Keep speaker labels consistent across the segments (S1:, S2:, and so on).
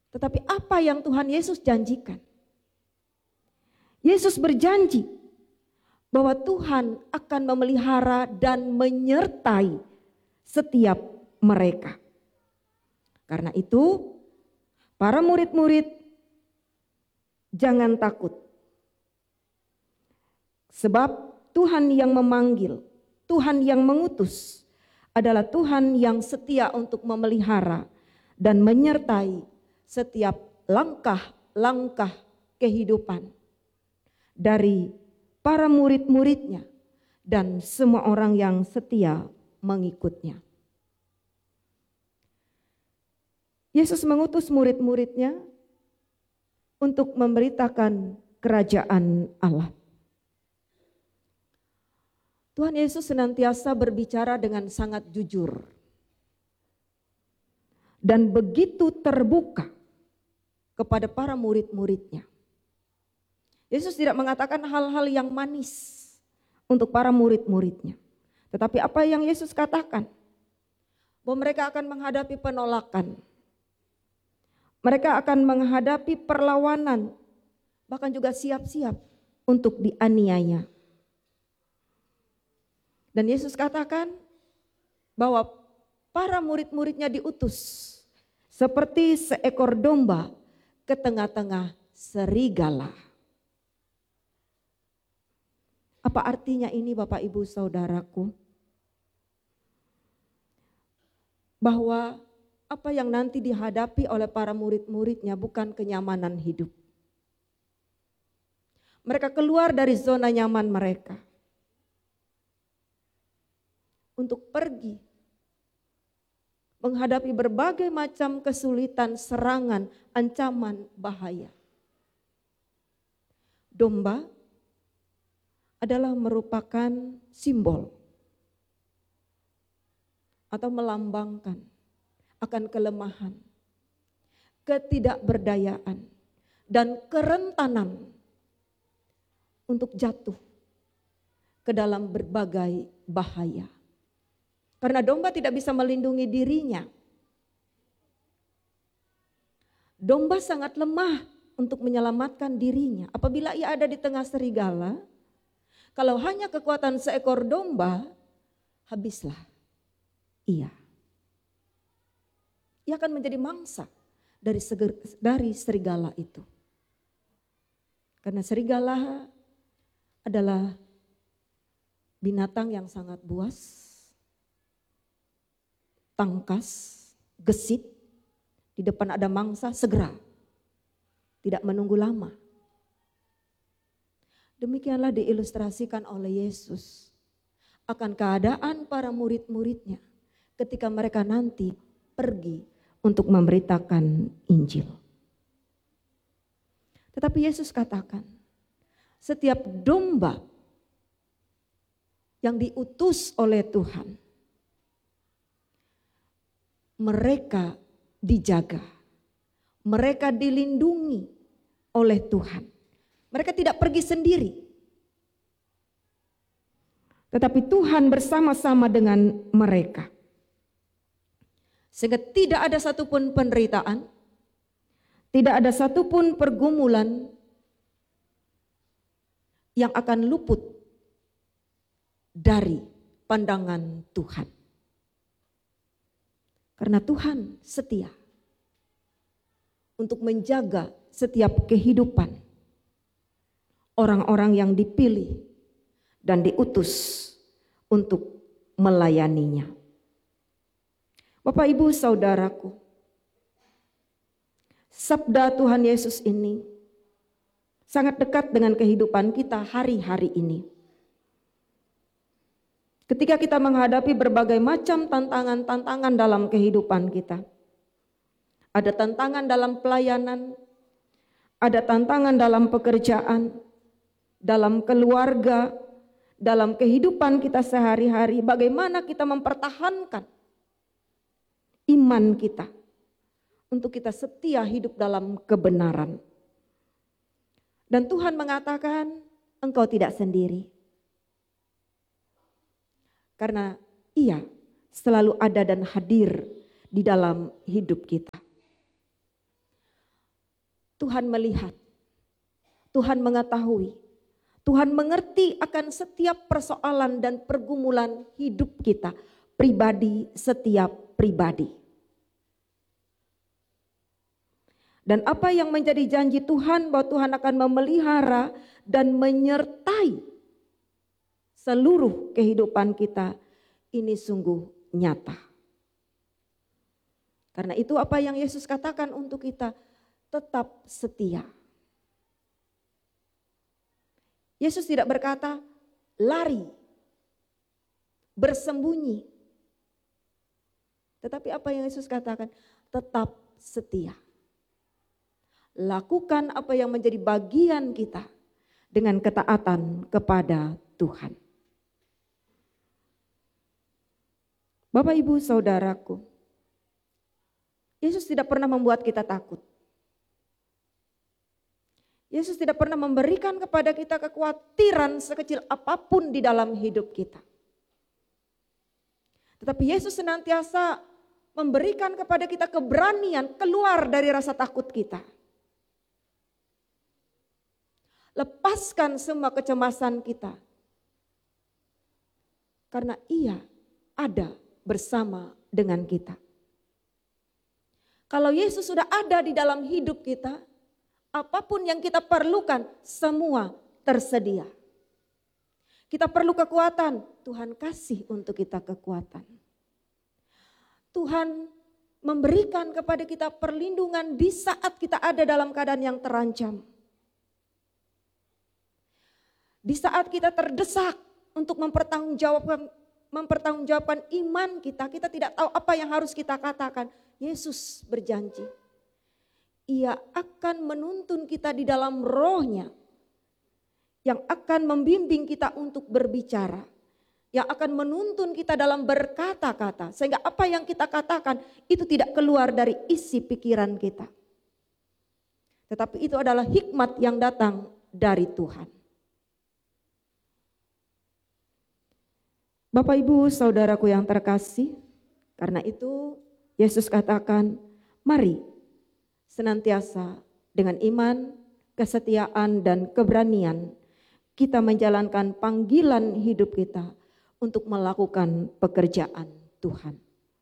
S1: Tetapi apa yang Tuhan Yesus janjikan? Yesus berjanji bahwa Tuhan akan memelihara dan menyertai setiap mereka. Karena itu, para murid-murid jangan takut. Sebab Tuhan yang memanggil, Tuhan yang mengutus adalah Tuhan yang setia untuk memelihara dan menyertai setiap langkah-langkah kehidupan dari para murid-muridnya dan semua orang yang setia mengikutnya. Yesus mengutus murid-muridnya untuk memberitakan kerajaan Allah. Tuhan Yesus senantiasa berbicara dengan sangat jujur dan begitu terbuka kepada para murid-muridnya. Yesus tidak mengatakan hal-hal yang manis untuk para murid-muridnya. Tetapi apa yang Yesus katakan? Bahwa mereka akan menghadapi penolakan. Mereka akan menghadapi perlawanan. Bahkan juga siap-siap untuk dianiaya. Dan Yesus katakan bahwa para murid-muridnya diutus seperti seekor domba ke tengah-tengah serigala. Apa artinya ini Bapak Ibu Saudaraku? Bahwa apa yang nanti dihadapi oleh para murid-muridnya bukan kenyamanan hidup. Mereka keluar dari zona nyaman mereka. Untuk pergi menghadapi berbagai macam kesulitan, serangan, ancaman, bahaya. Domba adalah merupakan simbol atau melambangkan akan kelemahan, ketidakberdayaan, dan kerentanan untuk jatuh ke dalam berbagai bahaya. Karena domba tidak bisa melindungi dirinya. Domba sangat lemah untuk menyelamatkan dirinya. Apabila ia ada di tengah serigala, kalau hanya kekuatan seekor domba, habislah ia. Ia akan menjadi mangsa dari serigala itu. Karena serigala adalah binatang yang sangat buas, tangkas, gesit, di depan ada mangsa segera, tidak menunggu lama. Demikianlah diilustrasikan oleh Yesus akan keadaan para murid-muridnya ketika mereka nanti pergi untuk memberitakan Injil. Tetapi Yesus katakan, setiap domba yang diutus oleh Tuhan, mereka dijaga, mereka dilindungi oleh Tuhan. Mereka tidak pergi sendiri. Tetapi Tuhan bersama-sama dengan mereka. Sehingga tidak ada satupun penderitaan, tidak ada satupun pergumulan yang akan luput dari pandangan Tuhan. Karena Tuhan setia untuk menjaga setiap kehidupan orang-orang yang dipilih dan diutus untuk melayaninya. Bapak Ibu Saudaraku, sabda Tuhan Yesus ini sangat dekat dengan kehidupan kita hari-hari ini. Ketika kita menghadapi berbagai macam tantangan-tantangan dalam kehidupan kita. Ada tantangan dalam pelayanan, ada tantangan dalam pekerjaan, dalam keluarga, dalam kehidupan kita sehari-hari. Bagaimana kita mempertahankan iman kita untuk kita setia hidup dalam kebenaran. Dan Tuhan mengatakan, engkau tidak sendiri. Karena Ia selalu ada dan hadir di dalam hidup kita. Tuhan melihat, Tuhan mengetahui, Tuhan mengerti akan setiap persoalan dan pergumulan hidup kita, pribadi setiap pribadi. Dan apa yang menjadi janji Tuhan bahwa Tuhan akan memelihara dan menyertai seluruh kehidupan kita, ini sungguh nyata. Karena itu apa yang Yesus katakan untuk kita, tetap setia. Yesus tidak berkata lari, bersembunyi. Tetapi apa yang Yesus katakan, tetap setia. Lakukan apa yang menjadi bagian kita dengan ketaatan kepada Tuhan. Bapak, Ibu, Saudaraku, Yesus tidak pernah membuat kita takut. Yesus tidak pernah memberikan kepada kita kekhawatiran sekecil apapun di dalam hidup kita. Tetapi Yesus senantiasa memberikan kepada kita keberanian keluar dari rasa takut kita. Lepaskan semua kecemasan kita. Karena Ia ada bersama dengan kita. Kalau Yesus sudah ada di dalam hidup kita, apapun yang kita perlukan semua tersedia. Kita perlu kekuatan, Tuhan kasih untuk kita kekuatan. Tuhan memberikan kepada kita perlindungan di saat kita ada dalam keadaan yang terancam. Di saat kita terdesak untuk mempertanggungjawabkan iman kita, kita tidak tahu apa yang harus kita katakan. Yesus berjanji, Ia akan menuntun kita di dalam roh-Nya, yang akan membimbing kita untuk berbicara, yang akan menuntun kita dalam berkata-kata, sehingga apa yang kita katakan itu tidak keluar dari isi pikiran kita. Tetapi itu adalah hikmat yang datang dari Tuhan. Bapak, Ibu, Saudaraku yang terkasih, karena itu Yesus katakan, mari senantiasa dengan iman, kesetiaan, dan keberanian kita menjalankan panggilan hidup kita untuk melakukan pekerjaan Tuhan.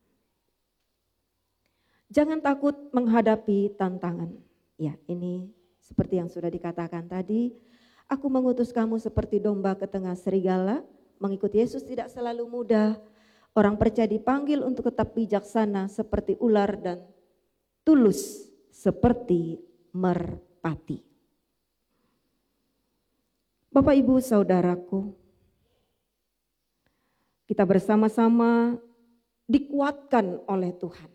S1: Jangan takut menghadapi tantangan. Ya, ini seperti yang sudah dikatakan tadi, aku mengutus kamu seperti domba ke tengah serigala. Mengikuti Yesus tidak selalu mudah. Orang percaya dipanggil untuk tetap bijaksana seperti ular dan tulus seperti merpati. Bapak, Ibu, Saudaraku, kita bersama-sama dikuatkan oleh Tuhan.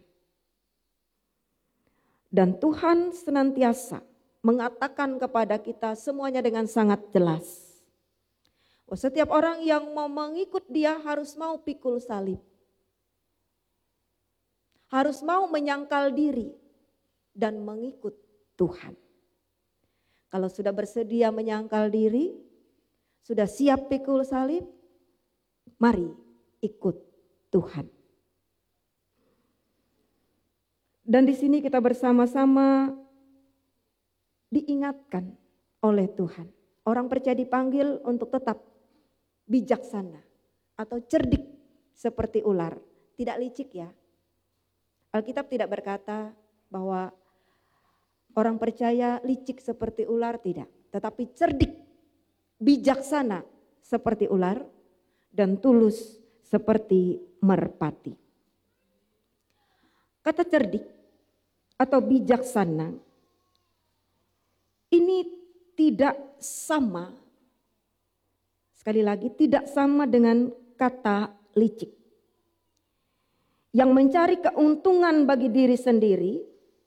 S1: Dan Tuhan senantiasa mengatakan kepada kita semuanya dengan sangat jelas. Setiap orang yang mau mengikut Dia harus mau pikul salib. Harus mau menyangkal diri dan mengikut Tuhan. Kalau sudah bersedia menyangkal diri, sudah siap pikul salib, mari ikut Tuhan. Dan di sini kita bersama-sama diingatkan oleh Tuhan. Orang percaya dipanggil untuk tetap bijaksana atau cerdik seperti ular, tidak licik ya. Alkitab tidak berkata bahwa orang percaya licik seperti ular, tidak. Tetapi cerdik, bijaksana seperti ular, dan tulus seperti merpati. Kata cerdik atau bijaksana ini tidak sama, sekali lagi tidak sama dengan kata licik. Yang mencari keuntungan bagi diri sendiri,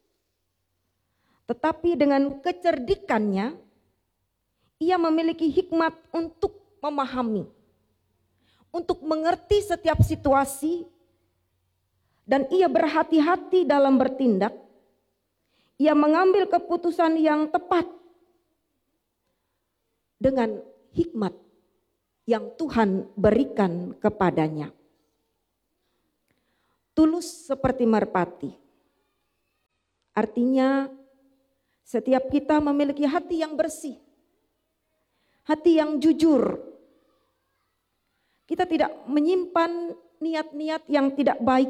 S1: tetapi dengan kecerdikannya, ia memiliki hikmat untuk memahami, untuk mengerti setiap situasi, dan ia berhati-hati dalam bertindak. Ia mengambil keputusan yang tepat dengan hikmat yang Tuhan berikan kepadanya. Tulus seperti merpati. Artinya Setiap kita memiliki hati yang bersih, hati yang jujur. Kita tidak menyimpan niat-niat yang tidak baik,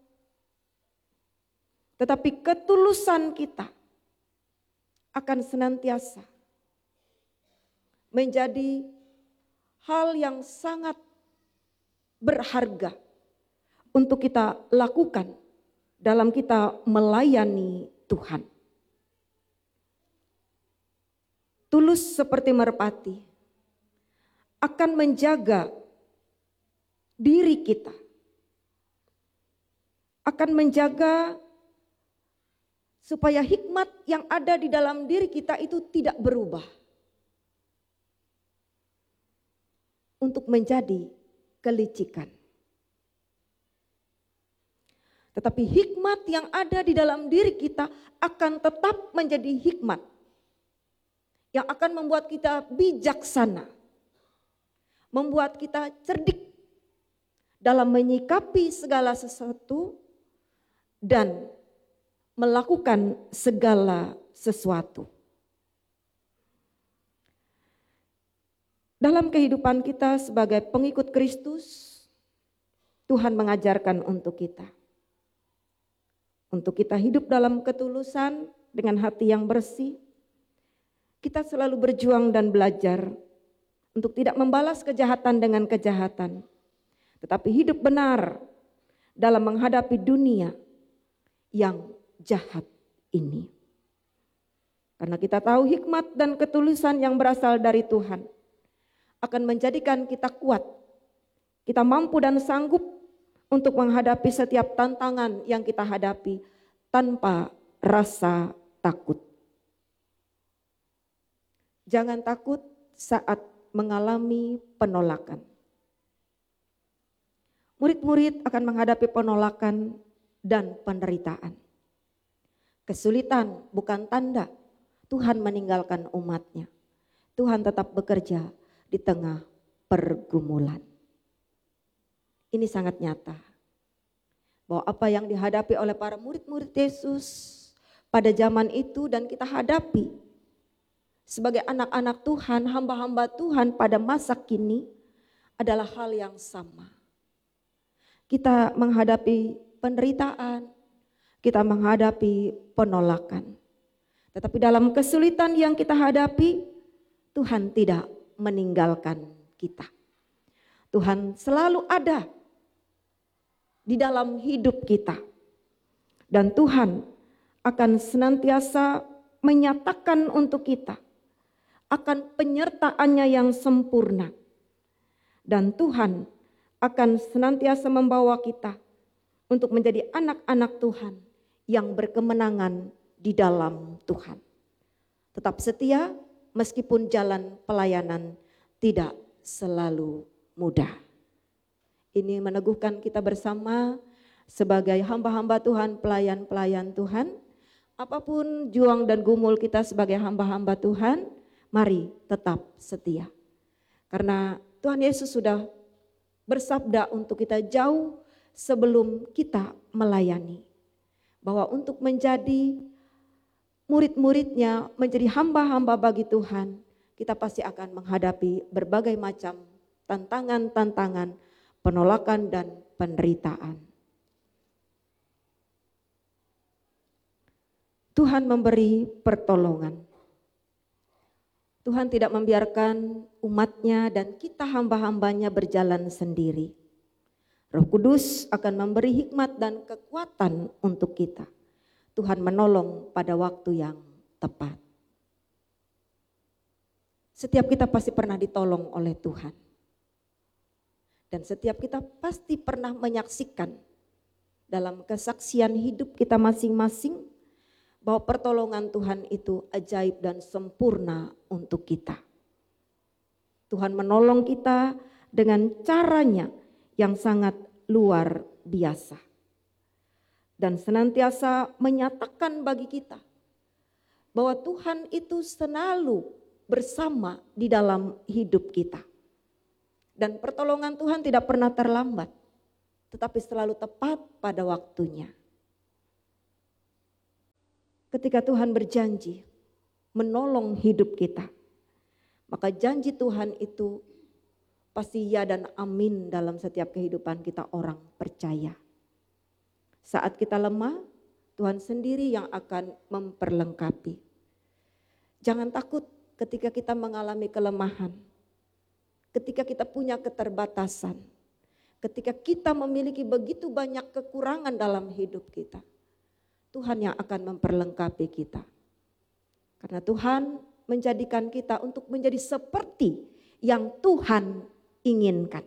S1: tetapi ketulusan kita akan senantiasa menjadi hal yang sangat berharga untuk kita lakukan dalam kita melayani Tuhan. Tulus seperti merpati akan menjaga diri kita, akan menjaga supaya hikmat yang ada di dalam diri kita itu tidak berubah untuk menjadi kelicikan. Tetapi hikmat yang ada di dalam diri kita akan tetap menjadi hikmat yang akan membuat kita bijaksana, membuat kita cerdik dalam menyikapi segala sesuatu dan melakukan segala sesuatu. Dalam kehidupan kita sebagai pengikut Kristus, Tuhan mengajarkan untuk kita hidup dalam ketulusan dengan hati yang bersih. Kita selalu berjuang dan belajar untuk tidak membalas kejahatan dengan kejahatan, tetapi hidup benar dalam menghadapi dunia yang jahat ini. Karena kita tahu hikmat dan ketulusan yang berasal dari Tuhan akan menjadikan kita kuat. Kita mampu dan sanggup untuk menghadapi setiap tantangan yang kita hadapi tanpa rasa takut. Jangan takut saat mengalami penolakan. Murid-murid akan menghadapi penolakan dan penderitaan. Kesulitan bukan tanda Tuhan meninggalkan umatnya. Tuhan tetap bekerja di tengah pergumulan. Ini sangat nyata bahwa apa yang dihadapi oleh para murid-murid Yesus pada zaman itu dan kita hadapi sebagai anak-anak Tuhan, hamba-hamba Tuhan pada masa kini adalah hal yang sama. Kita menghadapi penderitaan, kita menghadapi penolakan. Tetapi dalam kesulitan yang kita hadapi, Tuhan tidak meninggalkan kita. Tuhan selalu ada di dalam hidup kita. Dan Tuhan akan senantiasa menyatakan untuk kita akan penyertaannya yang sempurna. Dan Tuhan akan senantiasa membawa kita untuk menjadi anak-anak Tuhan yang berkemenangan di dalam Tuhan. Tetap setia meskipun jalan pelayanan tidak selalu mudah. Ini meneguhkan kita bersama sebagai hamba-hamba Tuhan, pelayan-pelayan Tuhan. Apapun juang dan gumul kita sebagai hamba-hamba Tuhan, mari tetap setia. Karena Tuhan Yesus sudah bersabda untuk kita jauh sebelum kita melayani. Bahwa untuk menjadi murid-muridnya, menjadi hamba-hamba bagi Tuhan, kita pasti akan menghadapi berbagai macam tantangan-tantangan, penolakan dan penderitaan. Tuhan memberi pertolongan. Tuhan tidak membiarkan umatnya dan kita hamba-hambanya berjalan sendiri. Roh Kudus akan memberi hikmat dan kekuatan untuk kita. Tuhan menolong pada waktu yang tepat. Setiap kita pasti pernah ditolong oleh Tuhan. Dan setiap kita pasti pernah menyaksikan dalam kesaksian hidup kita masing-masing bahwa pertolongan Tuhan itu ajaib dan sempurna untuk kita. Tuhan menolong kita dengan caranya yang sangat luar biasa. Dan senantiasa menyatakan bagi kita bahwa Tuhan itu selalu bersama di dalam hidup kita. Dan pertolongan Tuhan tidak pernah terlambat, tetapi selalu tepat pada waktunya. Ketika Tuhan berjanji menolong hidup kita, maka janji Tuhan itu pasti ya dan amin dalam setiap kehidupan kita orang percaya. Saat kita lemah, Tuhan sendiri yang akan memperlengkapi. Jangan takut ketika kita mengalami kelemahan, ketika kita punya keterbatasan, ketika kita memiliki begitu banyak kekurangan dalam hidup kita. Tuhan yang akan memperlengkapi kita. Karena Tuhan menjadikan kita untuk menjadi seperti yang Tuhan inginkan.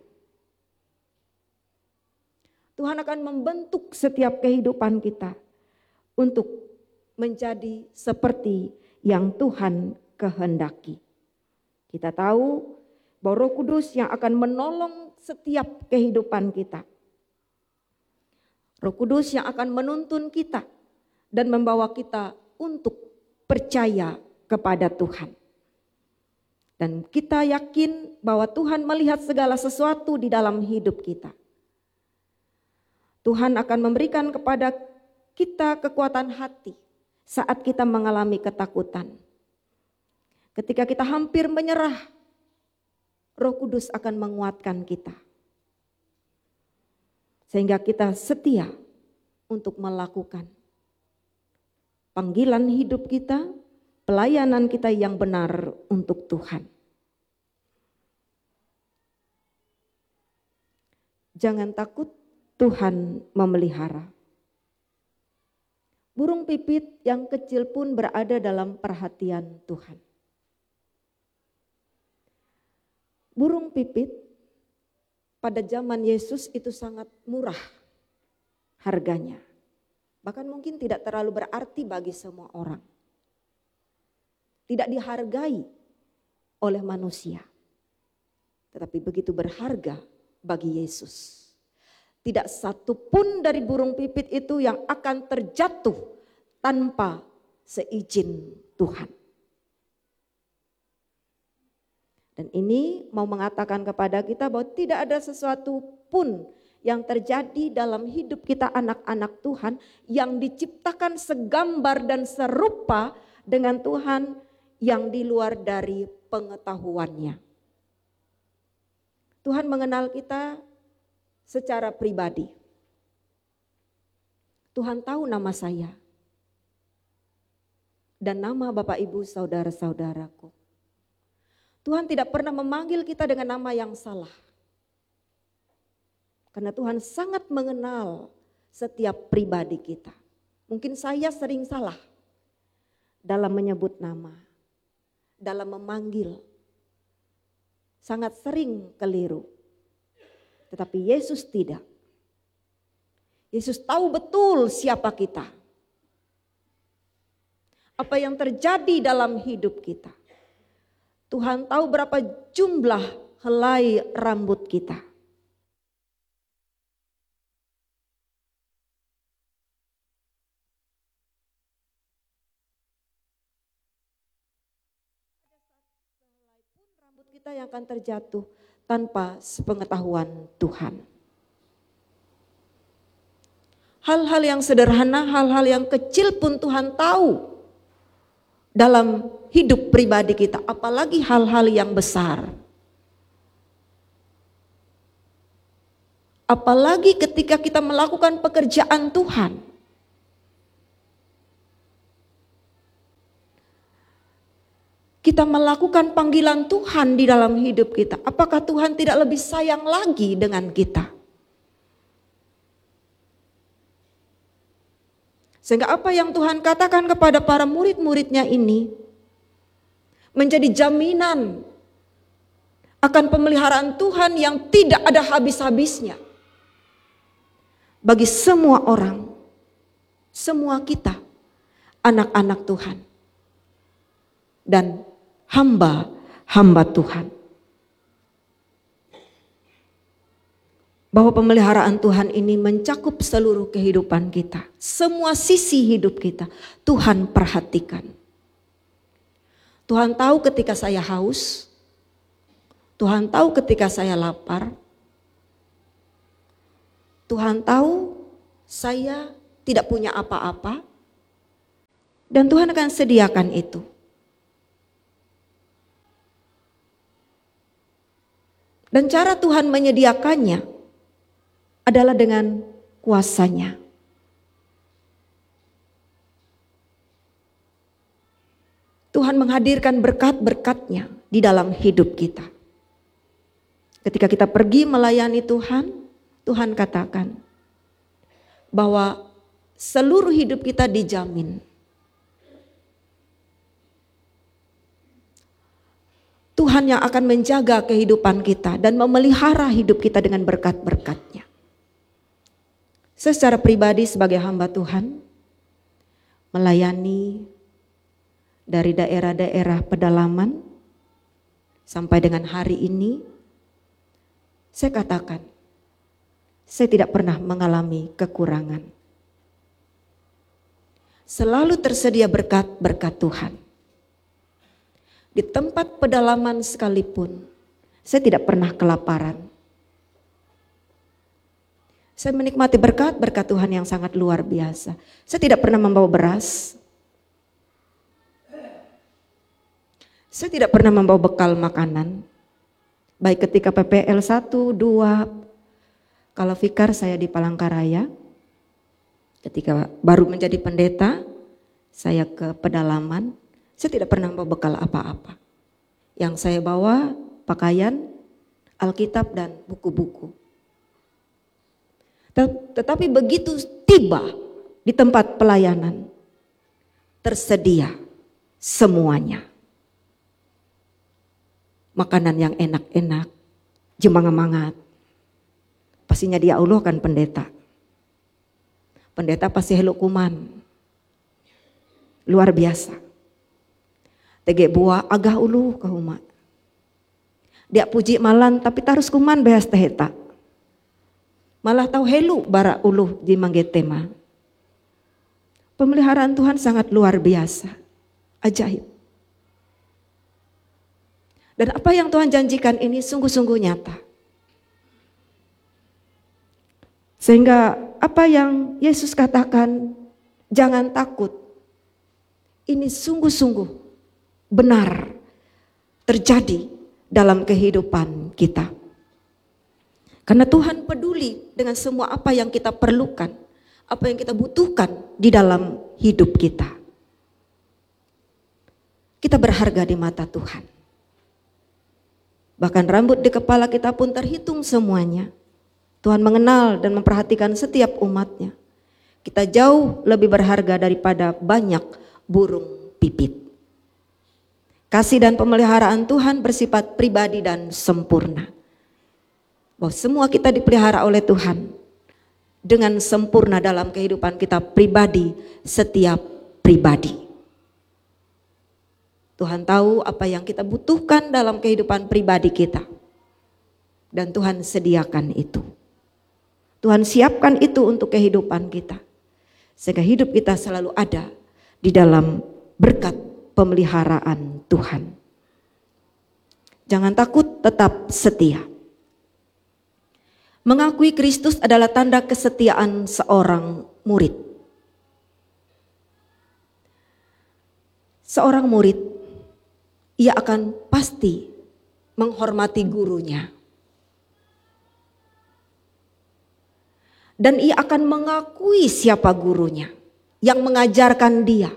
S1: Tuhan akan membentuk setiap kehidupan kita untuk menjadi seperti yang Tuhan kehendaki. Kita tahu bahwa Roh Kudus yang akan menolong setiap kehidupan kita. Roh Kudus yang akan menuntun kita dan membawa kita untuk percaya kepada Tuhan. Dan kita yakin bahwa Tuhan melihat segala sesuatu di dalam hidup kita. Tuhan akan memberikan kepada kita kekuatan hati saat kita mengalami ketakutan. Ketika kita hampir menyerah, Roh Kudus akan menguatkan kita. Sehingga kita setia untuk melakukan panggilan hidup kita, pelayanan kita yang benar untuk Tuhan. Jangan takut, Tuhan memelihara. Burung pipit yang kecil pun berada dalam perhatian Tuhan. Burung pipit pada zaman Yesus itu sangat murah harganya. Bahkan mungkin tidak terlalu berarti bagi semua orang. Tidak dihargai oleh manusia. Tetapi begitu berharga bagi Yesus. Tidak satu pun dari burung pipit itu yang akan terjatuh tanpa seizin Tuhan. Dan ini mau mengatakan kepada kita bahwa tidak ada sesuatu pun yang terjadi dalam hidup kita anak-anak Tuhan yang diciptakan segambar dan serupa dengan Tuhan yang di luar dari pengetahuannya. Tuhan mengenal kita secara pribadi. Tuhan tahu nama saya dan nama Bapak Ibu saudara-saudaraku. Tuhan tidak pernah memanggil kita dengan nama yang salah. Karena Tuhan sangat mengenal setiap pribadi kita. Mungkin saya sering salah dalam menyebut nama, dalam memanggil. Sangat sering keliru. Tetapi Yesus tidak. Yesus tahu betul siapa kita. Apa yang terjadi dalam hidup kita. Tuhan tahu berapa jumlah helai rambut kita. Rambut kita yang akan terjatuh tanpa sepengetahuan Tuhan. Hal-hal yang sederhana, hal-hal yang kecil pun Tuhan tahu dalam hidup pribadi kita, apalagi hal-hal yang besar. Apalagi ketika kita melakukan pekerjaan Tuhan. Kita melakukan panggilan Tuhan di dalam hidup kita. Apakah Tuhan tidak lebih sayang lagi dengan kita? Sehingga apa yang Tuhan katakan kepada para murid-muridnya ini menjadi jaminan akan pemeliharaan Tuhan yang tidak ada habis-habisnya. Bagi semua orang, semua kita, anak-anak Tuhan. Dan hamba-hamba Tuhan. Bahwa pemeliharaan Tuhan ini mencakup seluruh kehidupan kita. Semua sisi hidup kita Tuhan perhatikan. Tuhan tahu ketika saya haus. Tuhan tahu ketika saya lapar. Tuhan tahu saya tidak punya apa-apa. Dan Tuhan akan sediakan itu. Dan cara Tuhan menyediakannya adalah dengan kuasa-Nya. Tuhan menghadirkan berkat-berkat-Nya di dalam hidup kita. Ketika kita pergi melayani Tuhan, Tuhan katakan bahwa seluruh hidup kita dijamin. Tuhan yang akan menjaga kehidupan kita dan memelihara hidup kita dengan berkat-berkat-Nya. Saya secara pribadi sebagai hamba Tuhan, melayani dari daerah-daerah pedalaman sampai dengan hari ini, saya katakan, saya tidak pernah mengalami kekurangan. Selalu tersedia berkat-berkat Tuhan. Di tempat pedalaman sekalipun, saya tidak pernah kelaparan. Saya menikmati berkat-berkat Tuhan yang sangat luar biasa. Saya tidak pernah membawa beras. Saya tidak pernah membawa bekal makanan. Baik ketika PPL 1, 2, kalau Fikar saya di Palangkaraya. Ketika baru menjadi pendeta, saya ke pedalaman. Saya tidak pernah membawa bekal apa-apa. Yang saya bawa pakaian, Alkitab dan buku-buku. Tetapi begitu tiba di tempat pelayanan, tersedia semuanya. Makanan yang enak-enak, jemangat-mangat. Pastinya dia Allah kan pendeta. Pendeta pasti helu kuman. Luar biasa. Tege buah agah ulu ke umat. Dia puji malan tapi tarus kuman behas teheta. Malah tahu helu bara ulu di manggetema. Pemeliharaan Tuhan sangat luar biasa. Ajaib. Dan apa yang Tuhan janjikan ini sungguh-sungguh nyata. Sehingga apa yang Yesus katakan, jangan takut. Ini sungguh-sungguh benar terjadi dalam kehidupan kita. Karena Tuhan peduli dengan semua apa yang kita perlukan, apa yang kita butuhkan di dalam hidup kita. Kita berharga di mata Tuhan. Bahkan rambut di kepala kita pun terhitung semuanya. Tuhan mengenal dan memperhatikan setiap umatnya. Kita jauh lebih berharga daripada banyak burung pipit. Kasih dan pemeliharaan Tuhan bersifat pribadi dan sempurna. Bahwa semua kita dipelihara oleh Tuhan dengan sempurna dalam kehidupan kita pribadi, setiap pribadi. Tuhan tahu apa yang kita butuhkan dalam kehidupan pribadi kita. Dan Tuhan sediakan itu. Tuhan siapkan itu untuk kehidupan kita. Sehingga hidup kita selalu ada di dalam berkat pemeliharaan Tuhan. Jangan takut, tetap setia. Mengakui Kristus adalah tanda kesetiaan seorang murid. Seorang murid, ia akan pasti menghormati gurunya. Dan ia akan mengakui siapa gurunya yang mengajarkan dia.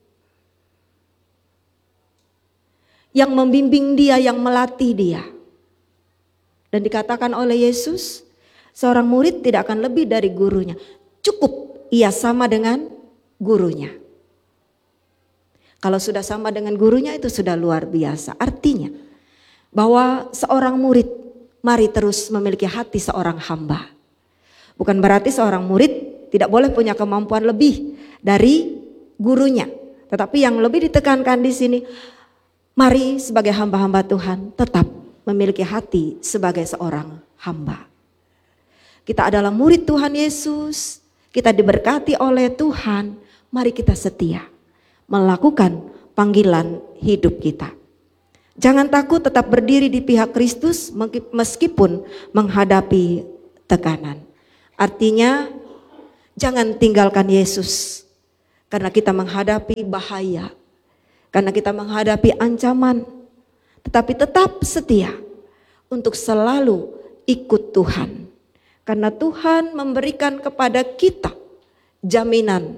S1: Yang membimbing dia, yang melatih dia. Dan dikatakan oleh Yesus, seorang murid tidak akan lebih dari gurunya. Cukup ia sama dengan gurunya. Kalau sudah sama dengan gurunya itu sudah luar biasa. Artinya bahwa seorang murid mari terus memiliki hati seorang hamba. Bukan berarti seorang murid tidak boleh punya kemampuan lebih dari gurunya. Tetapi yang lebih ditekankan di sini, mari sebagai hamba-hamba Tuhan tetap memiliki hati sebagai seorang hamba. Kita adalah murid Tuhan Yesus, kita diberkati oleh Tuhan, mari kita setia melakukan panggilan hidup kita. Jangan takut, tetap berdiri di pihak Kristus meskipun menghadapi tekanan. Artinya jangan tinggalkan Yesus karena kita menghadapi bahaya. Karena kita menghadapi ancaman, tetapi tetap setia. untuk selalu ikut Tuhan. Karena Tuhan memberikan kepada kita jaminan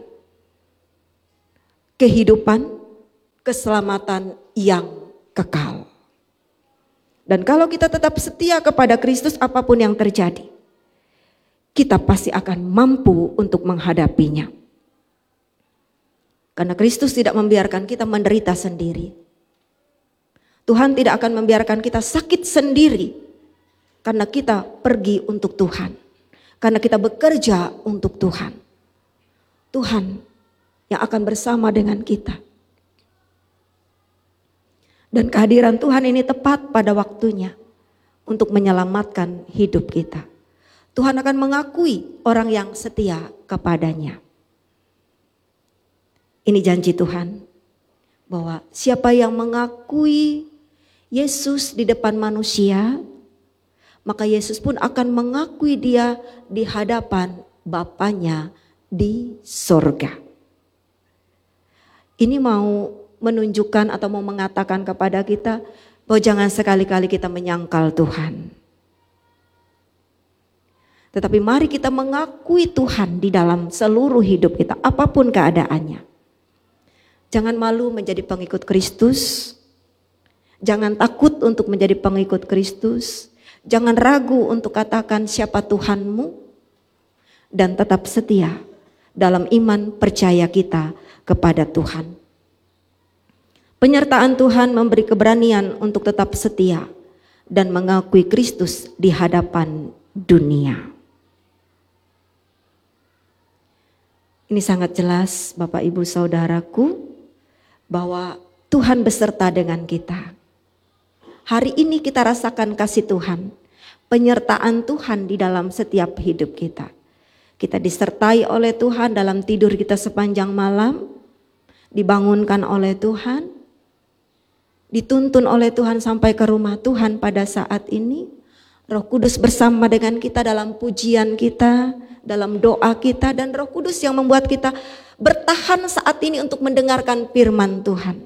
S1: kehidupan, keselamatan yang kekal. Dan kalau kita tetap setia kepada Kristus, apapun yang terjadi, kita pasti akan mampu untuk menghadapinya. Karena Kristus tidak membiarkan kita menderita sendiri. Tuhan tidak akan membiarkan kita sakit sendiri karena kita pergi untuk Tuhan. Karena kita bekerja untuk Tuhan. Tuhan yang akan bersama dengan kita. Dan kehadiran Tuhan ini tepat pada waktunya untuk menyelamatkan hidup kita. Tuhan akan mengakui orang yang setia kepadanya. Ini janji Tuhan bahwa siapa yang mengakui Yesus di depan manusia, maka Yesus pun akan mengakui dia di hadapan Bapanya di sorga. Ini mau menunjukkan atau mau mengatakan kepada kita bahwa jangan sekali-kali kita menyangkal Tuhan. Tetapi mari kita mengakui Tuhan di dalam seluruh hidup kita, apapun keadaannya. Jangan malu menjadi pengikut Kristus. Jangan takut untuk menjadi pengikut Kristus. Jangan ragu untuk katakan siapa Tuhanmu. Dan tetap setia dalam iman percaya kita kepada Tuhan. Penyertaan Tuhan memberi keberanian untuk tetap setia dan mengakui Kristus di hadapan dunia. Ini sangat jelas Bapak Ibu Saudaraku bahwa Tuhan beserta dengan kita. Hari ini kita rasakan kasih Tuhan, penyertaan Tuhan di dalam setiap hidup kita. Kita disertai oleh Tuhan dalam tidur kita sepanjang malam, dibangunkan oleh Tuhan, dituntun oleh Tuhan sampai ke rumah Tuhan pada saat ini. Roh Kudus bersama dengan kita dalam pujian kita, dalam doa kita, dan Roh Kudus yang membuat kita bertahan saat ini untuk mendengarkan firman Tuhan.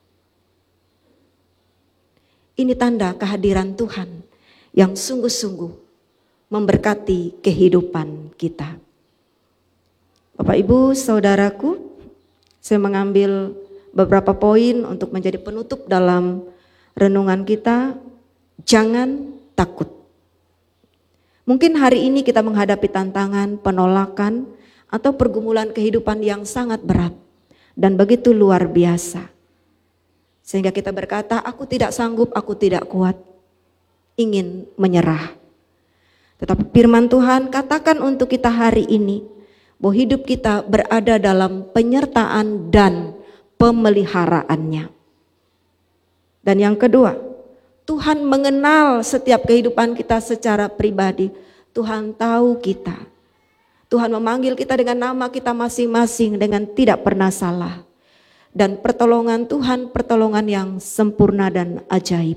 S1: Ini tanda kehadiran Tuhan yang sungguh-sungguh memberkati kehidupan kita. Bapak Ibu Saudaraku, saya mengambil beberapa poin untuk menjadi penutup dalam renungan kita. Jangan takut. Mungkin hari ini kita menghadapi tantangan, penolakan, atau pergumulan kehidupan yang sangat berat dan begitu luar biasa. Sehingga kita berkata, aku tidak sanggup, aku tidak kuat, ingin menyerah. Tetapi firman Tuhan katakan untuk kita hari ini, bahwa hidup kita berada dalam penyertaan dan pemeliharaannya. Dan yang kedua, Tuhan mengenal setiap kehidupan kita secara pribadi. Tuhan tahu kita. Tuhan memanggil kita dengan nama kita masing-masing dengan tidak pernah salah. Dan pertolongan Tuhan, pertolongan yang sempurna dan ajaib.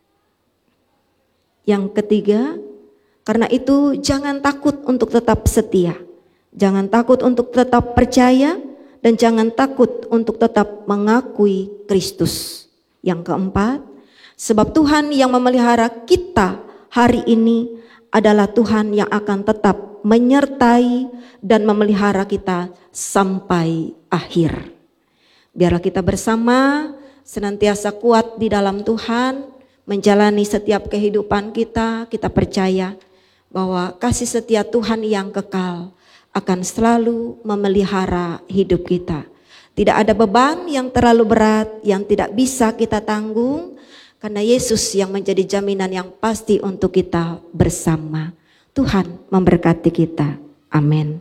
S1: Yang ketiga, karena itu jangan takut untuk tetap setia. Jangan takut untuk tetap percaya. Dan jangan takut untuk tetap mengakui Kristus. Yang keempat, sebab Tuhan yang memelihara kita hari ini adalah Tuhan yang akan tetap menyertai dan memelihara kita sampai akhir. Biarlah kita bersama senantiasa kuat di dalam Tuhan, menjalani setiap kehidupan kita. Kita percaya bahwa kasih setia Tuhan yang kekal akan selalu memelihara hidup kita. Tidak ada beban yang terlalu berat yang tidak bisa kita tanggung, karena Yesus yang menjadi jaminan yang pasti untuk kita bersama. Tuhan memberkati kita. Amin.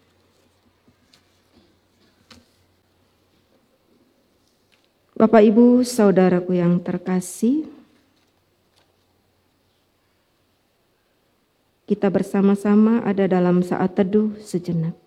S1: Bapak Ibu Saudaraku yang terkasih, kita bersama-sama ada dalam saat teduh sejenak.